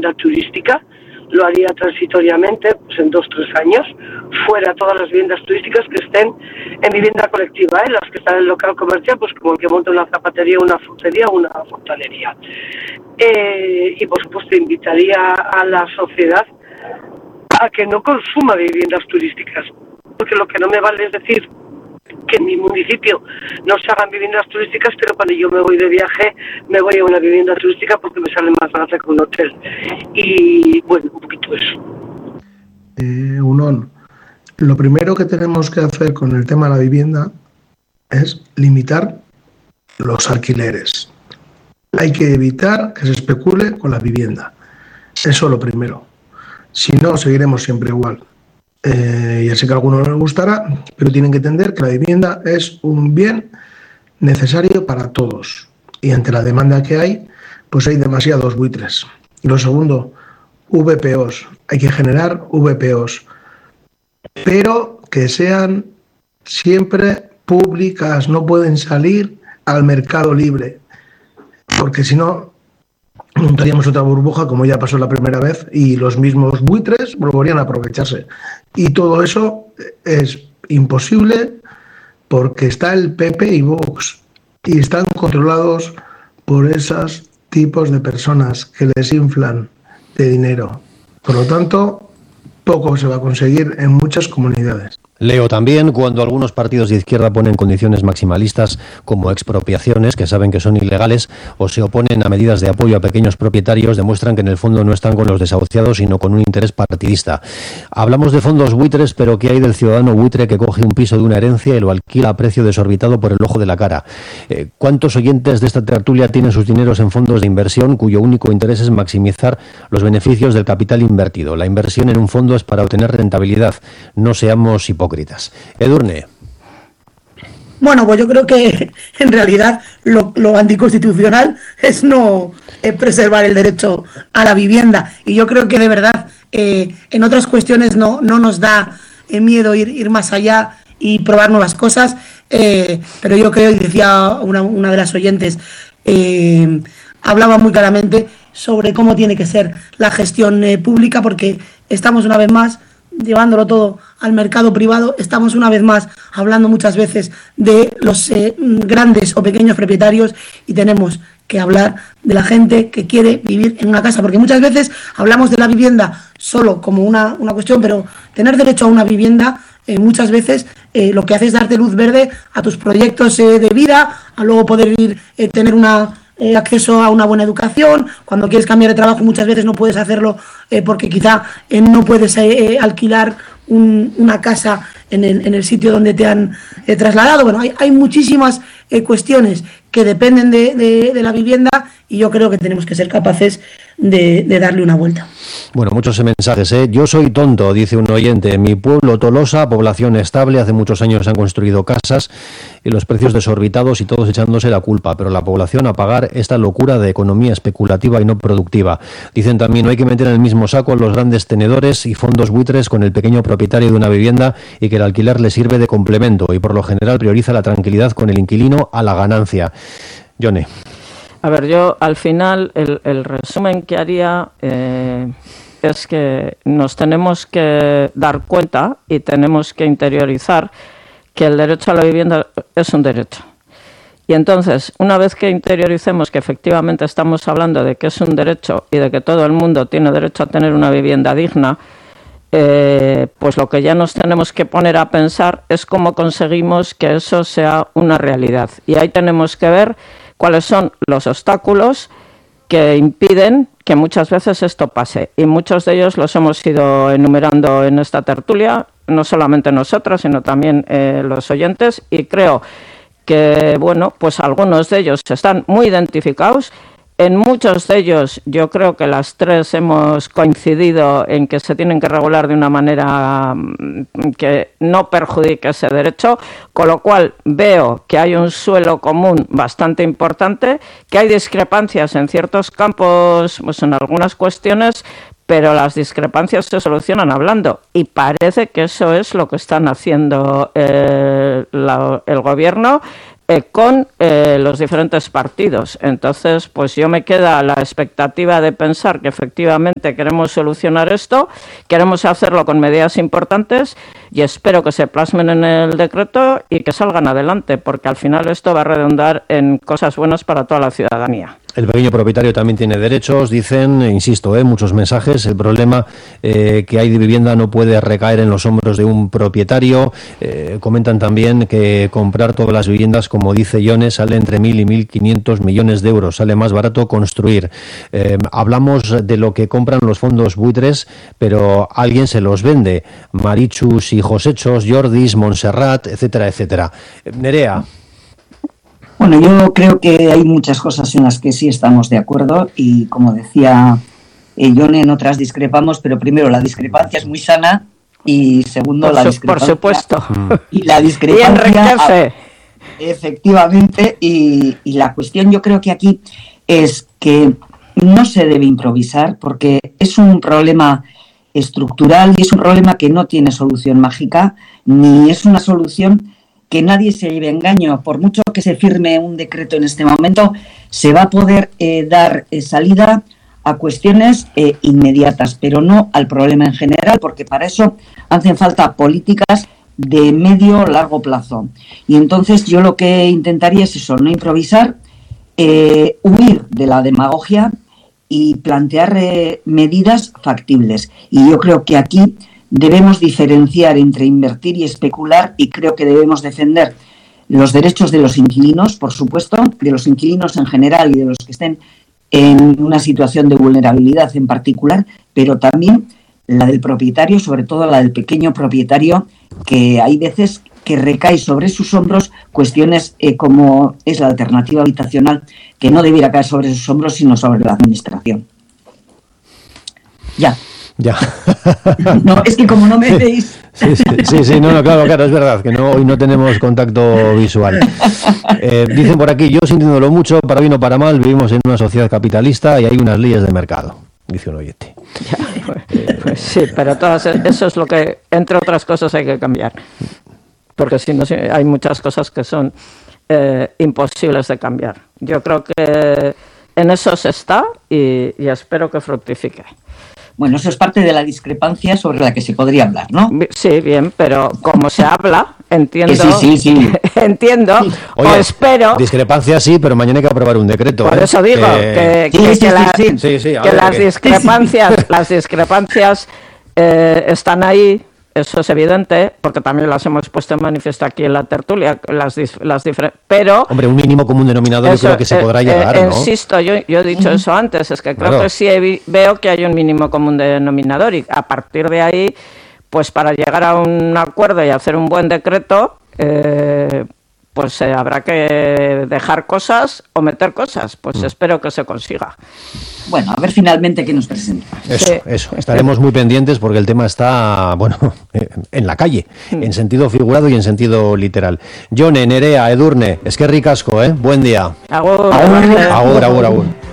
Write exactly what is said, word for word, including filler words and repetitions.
vivienda turística. Lo haría transitoriamente, pues en dos, tres años, fuera todas las viviendas turísticas que estén en vivienda colectiva, ¿eh? Las que están en el local comercial, pues como el que monta una zapatería, una frutería, una fontanería. Eh, y por supuesto invitaría a la sociedad a que no consuma viviendas turísticas, porque lo que no me vale es decir que en mi municipio no se hagan viviendas turísticas, pero cuando yo me voy de viaje me voy a una vivienda turística porque me sale más barata que un hotel. Y bueno, un poquito eso. Eh, Unón, lo primero que tenemos que hacer con el tema de la vivienda es limitar los alquileres. Hay que evitar que se especule con la vivienda. Eso es lo primero. Si no, seguiremos siempre igual. Eh, ya sé que a algunos no les gustará, pero tienen que entender que la vivienda es un bien necesario para todos. Y ante la demanda que hay, pues hay demasiados buitres. Y lo segundo, V P Os. Hay que generar V P Os, pero que sean siempre públicas, no pueden salir al mercado libre, porque si no, montaríamos otra burbuja como ya pasó la primera vez y los mismos buitres volverían a aprovecharse. Y todo eso es imposible porque está el P P y Vox y están controlados por esos tipos de personas que les inflan de dinero. Por lo tanto, poco se va a conseguir en muchas comunidades. Leo también cuando algunos partidos de izquierda ponen condiciones maximalistas como expropiaciones, que saben que son ilegales, o se oponen a medidas de apoyo a pequeños propietarios, demuestran que en el fondo no están con los desahuciados, sino con un interés partidista. Hablamos de fondos buitres, pero ¿qué hay del ciudadano buitre que coge un piso de una herencia y lo alquila a precio desorbitado por el ojo de la cara? Eh, ¿Cuántos oyentes de esta tertulia tienen sus dineros en fondos de inversión cuyo único interés es maximizar los beneficios del capital invertido? La inversión en un fondo es para obtener rentabilidad. No seamos hipócritas. Edurne. Bueno, pues yo creo que en realidad lo, lo anticonstitucional es no eh, preservar el derecho a la vivienda. Y yo creo que de verdad eh, en otras cuestiones no, no nos da eh, miedo ir, ir más allá y probar nuevas cosas. Eh, pero yo creo, y decía una, una de las oyentes, eh, hablaba muy claramente sobre cómo tiene que ser la gestión eh, pública, porque estamos una vez más llevándolo todo al mercado privado. Estamos una vez más hablando muchas veces de los eh, grandes o pequeños propietarios y tenemos que hablar de la gente que quiere vivir en una casa, porque muchas veces hablamos de la vivienda solo como una, una cuestión, pero tener derecho a una vivienda eh, muchas veces eh, lo que hace es darte luz verde a tus proyectos eh, de vida, a luego poder ir eh, tener una Eh, acceso a una buena educación. Cuando quieres cambiar de trabajo muchas veces no puedes hacerlo eh, porque quizá eh, no puedes eh, alquilar un, una casa en el, en el sitio donde te han eh, trasladado. Bueno, hay, hay muchísimas eh, cuestiones que dependen de, de, de la vivienda y yo creo que tenemos que ser capaces de, de darle una vuelta. Bueno, muchos mensajes, ¿eh? Yo soy tonto, dice un oyente. Mi pueblo, Tolosa, población estable, hace muchos años se han construido casas y los precios desorbitados y todos echándose la culpa, pero la población a pagar esta locura de economía especulativa y no productiva. Dicen también, no hay que meter en el mismo saco a los grandes tenedores y fondos buitres con el pequeño propietario de una vivienda y que el alquiler le sirve de complemento y por lo general prioriza la tranquilidad con el inquilino a la ganancia. Yone. A ver, yo al final el, el resumen que haría eh, es que nos tenemos que dar cuenta y tenemos que interiorizar que el derecho a la vivienda es un derecho. Y entonces, una vez que interioricemos que efectivamente estamos hablando de que es un derecho y de que todo el mundo tiene derecho a tener una vivienda digna, eh, pues lo que ya nos tenemos que poner a pensar es cómo conseguimos que eso sea una realidad. Y ahí tenemos que ver cuáles son los obstáculos que impiden que muchas veces esto pase. Y muchos de ellos los hemos ido enumerando en esta tertulia, no solamente nosotros, sino también eh, los oyentes. Y creo que, bueno, pues algunos de ellos están muy identificados. En muchos de ellos yo creo que las tres hemos coincidido en que se tienen que regular de una manera que no perjudique ese derecho, con lo cual veo que hay un suelo común bastante importante, que hay discrepancias en ciertos campos, pues en algunas cuestiones, pero las discrepancias se solucionan hablando y parece que eso es lo que están haciendo eh, la, el gobierno. eh, con eh, los diferentes partidos. Entonces, pues yo me queda la expectativa de pensar que efectivamente queremos solucionar esto, queremos hacerlo con medidas importantes y espero que se plasmen en el decreto y que salgan adelante, porque al final esto va a redundar en cosas buenas para toda la ciudadanía. El pequeño propietario también tiene derechos, dicen, insisto, eh, muchos mensajes. El problema eh, que hay de vivienda no puede recaer en los hombros de un propietario. Eh, comentan también que comprar todas las viviendas, como dice Ione, sale entre mil y mil quinientos millones de euros. Sale más barato construir. Eh, hablamos de lo que compran los fondos buitres, pero alguien se los vende. Marichus y Josechos, Jordis, Montserrat, etcétera, etcétera. Eh, Nerea. Bueno, yo creo que hay muchas cosas en las que sí estamos de acuerdo y, como decía eh, Ione, en otras discrepamos, pero primero la discrepancia es muy sana y segundo por la su, discrepancia... Por supuesto. Y la discrepancia... Y enriquece. Efectivamente, y, y la cuestión yo creo que aquí es que no se debe improvisar porque es un problema estructural y es un problema que no tiene solución mágica, ni es una solución... que nadie se lleve engaño. Por mucho que se firme un decreto en este momento, se va a poder eh, dar eh, salida a cuestiones eh, inmediatas, pero no al problema en general, porque para eso hacen falta políticas de medio o largo plazo. Y entonces yo lo que intentaría es eso, no improvisar, eh, huir de la demagogia y plantear eh, medidas factibles. Y yo creo que aquí debemos diferenciar entre invertir y especular y creo que debemos defender los derechos de los inquilinos, por supuesto, de los inquilinos en general y de los que estén en una situación de vulnerabilidad en particular, pero también la del propietario, sobre todo la del pequeño propietario, que hay veces que recae sobre sus hombros cuestiones eh, como es la alternativa habitacional, que no debiera caer sobre sus hombros, sino sobre la administración. Ya. Ya. No, es que como no me veis. Sí, sí, sí, sí, no, no, claro, claro, es verdad que no, hoy no tenemos contacto visual. Eh, dicen por aquí, yo sintiéndolo mucho, para bien o para mal, vivimos en una sociedad capitalista y hay unas leyes de mercado, dice un oyente. Ya, pues, pues sí, pero todas, eso es lo que, entre otras cosas, hay que cambiar. Porque si no, hay muchas cosas que son eh, imposibles de cambiar. Yo creo que en eso se está y, y espero que fructifique. Bueno, eso es parte de la discrepancia sobre la que se podría hablar, ¿no? Sí, bien, pero como se habla, entiendo, sí, sí, sí. entiendo, Oye, o espero... Discrepancia sí, pero mañana hay que aprobar un decreto. Por ¿eh? eso digo que, que, que, sí, que, sí, la, sí, sí, sí, que ver, las que... discrepancias, las discrepancias eh, están ahí. Eso es evidente, porque también las hemos puesto en manifiesto aquí en la tertulia, las, las diferentes, pero... Hombre, un mínimo común denominador eso, yo creo que se podrá eh, llegar, eh, ¿no? Insisto, yo, yo he dicho uh-huh. eso antes, es que creo claro. que sí he, veo que hay un mínimo común denominador y a partir de ahí, pues para llegar a un acuerdo y hacer un buen decreto, eh, pues eh, habrá que dejar cosas o meter cosas, pues mm. espero que se consiga. Bueno, a ver finalmente qué nos presenta. Eso, sí. eso. Estaremos muy pendientes porque el tema está, bueno, en la calle, mm. en sentido figurado y en sentido literal. Jone, Nerea, Edurne, es que ricasco, ¿eh? Buen día. Agur, agur, agur, agur. agur.